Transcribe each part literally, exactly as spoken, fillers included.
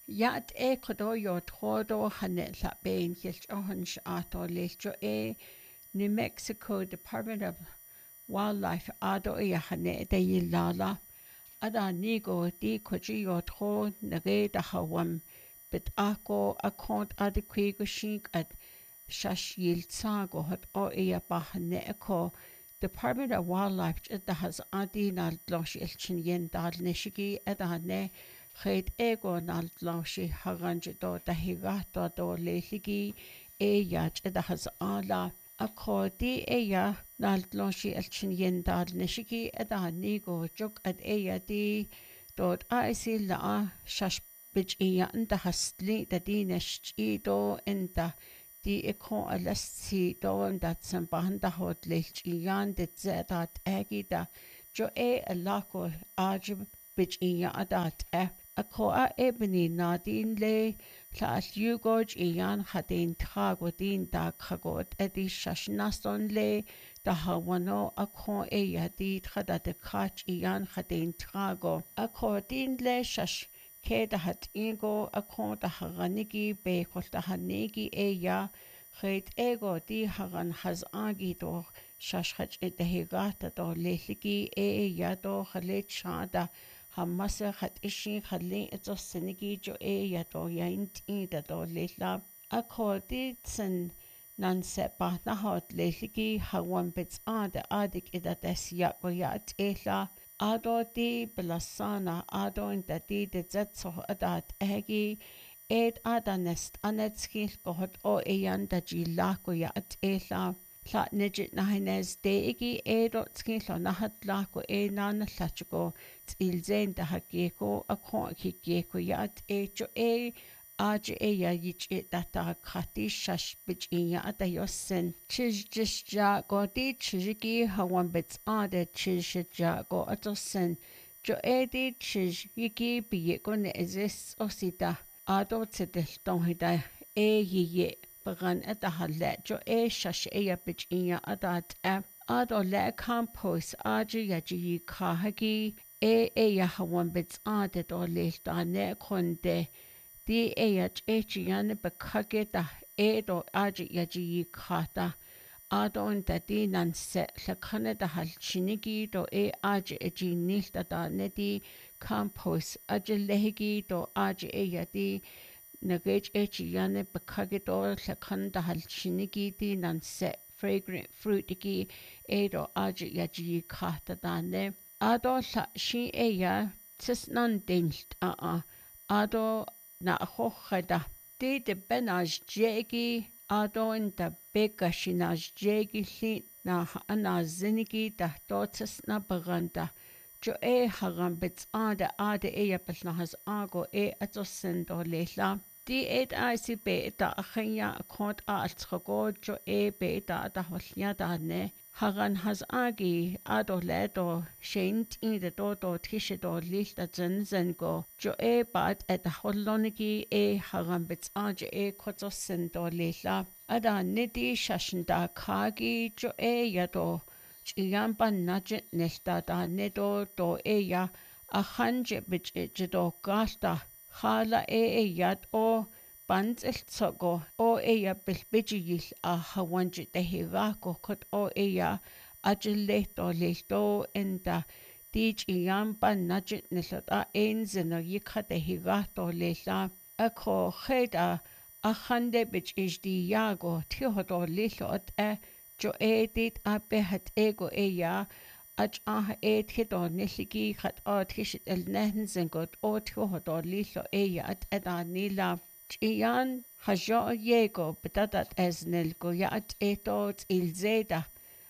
Yat e kodo yo todo hanet la bain yelch ohunsh ato lelcho e New Mexico Department of Wildlife ado e hane de yilala ada nigo di koji yo tro nage da hawam bit ako akont adekwi go shink at shash yiltsa go hot o e bahane ko Department of Wildlife da has adi na losh ilchin yen dal nishigi ada ne Ched ego nal laushi haranj do dahigato do leligi e yach edahas ala akodi e ya nal laushi elchin yendal nishigi edahanigo juk ad e ya di dot aisi la shash bich iya ndahasli da di neshi do enda di eko alasti do dat sambahanda hot lech iyan det zedat agida jo e alako ajib bich iya adat e Ako a ebony nadin le la yugoj iyan hadin tragodin da kagot edi shashnaston le da hawano ako e yadi trada de kach iyan hadin trago ako din le shash ke da hat ingo ako da haranigi be kol da hanigi e ya Ched ego di haran has agi do shash hach edehigata do leligi e ya do halet shada Hamasa hat ishi khali eto senigi jo e ya do yaint i da do lela akodi tsen nan se pa na hot leligi hawan bits ada adik ida des ya go ya tela ado di belasana ado in da di de zetso adat egi ed ada nest anetski go hot o e yan da ji la go ya tela La nijit na hines deigi edo tskilo na hatla ko e nan latchko tsilzen da hakeko akon kikeko yat e jo e aj e ya yich e data khati shash bich ya ata yosen chiz just ja go di chiziki hawan bits ade chiz ja go atosen jo e di chiz yiki biye ko ne exist osita ado tsedel ton hida e ye Bagan at the halet jo e shash e ya bich iya adat e ado le compost aji yaji kahagi e e ya hawan bits adet o le da ne konde di e ya echi yan bakage da e do aji yaji kata ado nda di nan se le kane da hal chinigi do e aji eji nil da ne di compost aji lehigi do aji e ya di Nagage echi yane bakagidor lakanda halchinigi di nan set fragrant fruitigi edo aji yaji kata dane. Ado la shi eya tis nan dinst a a ado na hochada. Di de benaj jegi ado in da bega shinaj jegi li na ana zinigi da dotis na baganda. Jo e haram bits ada ada eya belnahas ago e atosendo lela. Di ed a si be da achenya akont a altrago jo e be da da holnya da ne haran has agi ado ledo shent in de do do tische do licht da zen go jo e bad et da hollonigi e haran bits age e kotosen do lela ada nidi shashinda kagi jo e ya do chiyamba najet nesta da ne do do e ya a hanje bit e do gasta Hala e e yad o band el tsogo o e ya bilbijil a hawanji de hirako kot o e ya ajileto leto enda dij iyam ban najit nilata enzino yikha de hirato lela ako kheda a khande bich ijdi yago tihodo lilot e jo e dit a behat ego e ya Ach ah e thidor niligi khat o thishit el nehen zengot o thihodor lilo eya at eda nila chiyan hajo yego betadat eznel go ya at etot ilzeda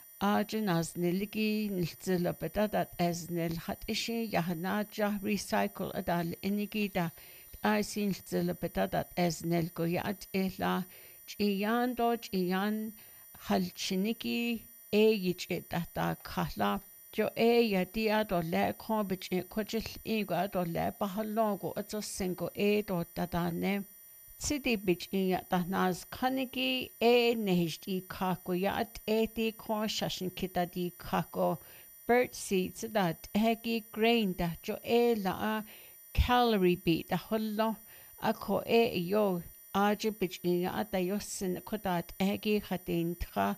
ajin az niligi nilzila betadat eznel hat ishi yahanaja recycle adal inigida aisin nilzila betadat eznel go ya at ela chiyan do chiyan halchiniki e yich etata khala Jo e ya dia do le ko bich ko jil ingo do le bahalongo ato singo e do dadane Sidi bich ya tanaz kanigi e nehdi kako ya at e di ko shashin kita di kako bird seeds that hegi grain da jo e la calorie beat da hollo ako e yo aje bichinya ata yosin kodat egi khatintra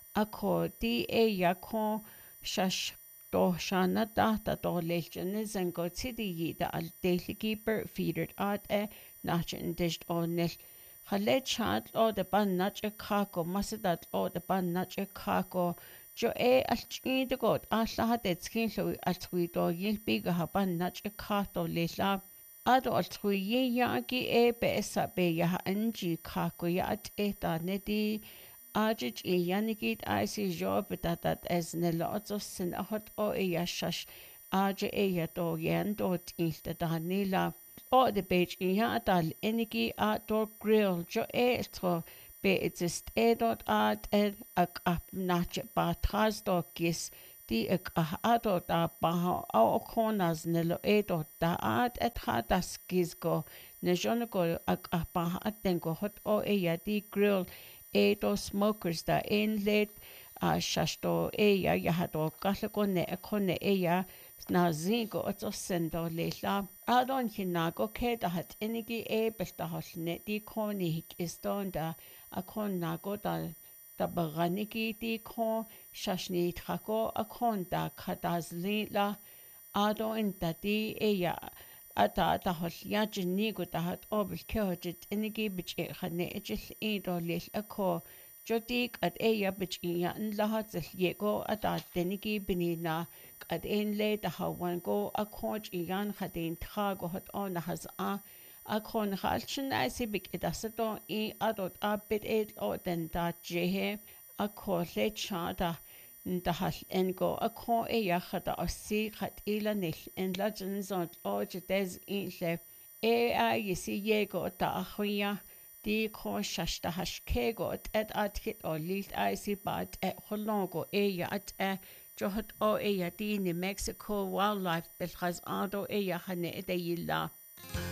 ako di e yakon shash do shana data do lechene zengo tidi yida al daily keeper feedered at e nachin dished onel Khaled chat o de ban nach e kako masadat o de ban nach e kako jo e al chin de god a lahat et skin lo al twi do yil biga ha ban nach e kato lela ado al twi ye ya gi e be esa be ya anji kako ya at e ta nedi Ajit e yanigit I see job that as nelotso sin hot o e yashash aje e yato yan dot insta danila o de beach in ya dal enigi outdoor grill jo e tro be exist e dot at ed ak ap nach ba tras do gis di ek a dot da ba o corners nelo e dot da at et ha das gis go ne jonko ak ba atengo hot o e ya di grill e do smokers da in late a shashto e ya ya hato kalko ne ekone e ya na zingo otso sendo lela adon hinago ke da hat enigi e besta hosne di koni hik istonda akon nago da da baganiki di kon shashni trako akon da kadazli la ado in tati e ya ata ata hol ya jinni go ta hat obl ke hojit enigi bich e khane ejil e do lel ako jodik at e ya bich ya in la hat zel ye go ata denigi binina at en le ta hawan go akoj yan khatin tha go hat on has a akon khalchin asi bik edasato e adot a bit et o den da jehe akol le chada Ndahal engo ako e yachada osi khat ila nil en lajen zont o jadez inle e a yisi yego ta ahuya di ko shashta hashkego et at hit o lilt a si bat e holongo e ya at e johot o e ya di ni Mexico wildlife bilhaz ado e ya hane e de yilla